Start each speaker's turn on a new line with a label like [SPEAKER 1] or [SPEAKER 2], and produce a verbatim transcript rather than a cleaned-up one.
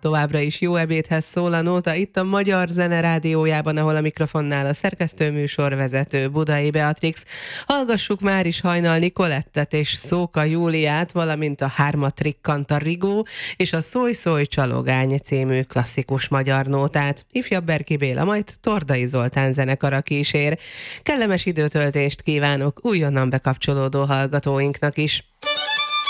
[SPEAKER 1] továbbra is jó ebédhez szól a nóta itt a Magyar Zene Rádiójában, ahol a mikrofonnál a szerkesztő műsorvezető Budai Beatrix. Hallgassuk már is Hajnal Nikolettet és Szóka Júliát, valamint a Hármat rikkant Rigó és a Szólj Szólj Csalogány című klasszikus magyar nótát. Ifjabb Berki Béla, majd Tordai Zoltán zenekara kísér. Kellemes időtöltést kívánok újonnan bekapcsolódó hallgatóinknak is.